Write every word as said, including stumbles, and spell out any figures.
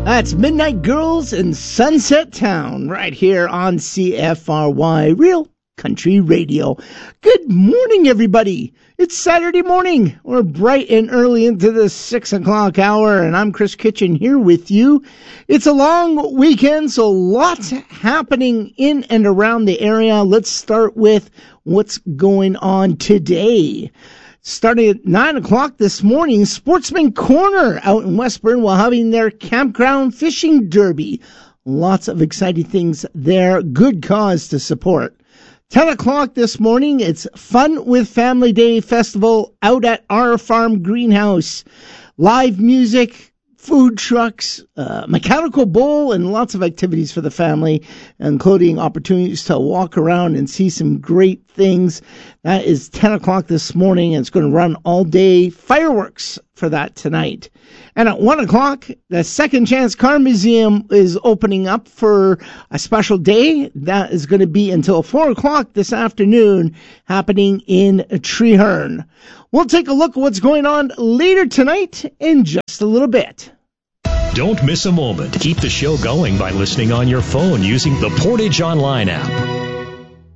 That's Midnight Girls in Sunset Town right here on C F R Y, Real Country Radio. Good morning, everybody. It's Saturday morning. We're bright and early into the six o'clock hour, and I'm Chris Kitchen here with you. It's a long weekend, so lots happening in and around the area. Let's start with what's going on today. Starting at nine o'clock this morning, Sportsman Corner out in Westburn will having their campground fishing derby. Lots of exciting things there. Good cause to support. ten o'clock this morning, it's Fun with Family Day Festival out at our farm greenhouse. Live music, food trucks, uh, mechanical bowl, and lots of activities for the family, including opportunities to walk around and see some great things. That is ten o'clock this morning, and it's going to run all day. Fireworks for that tonight. And at one o'clock, the Second Chance Car Museum is opening up for a special day. That is going to be until four o'clock this afternoon, happening in Treeherne. We'll take a look at what's going on later tonight in just a little bit. Don't miss a moment. Keep the show going by listening on your phone using the Portage Online app.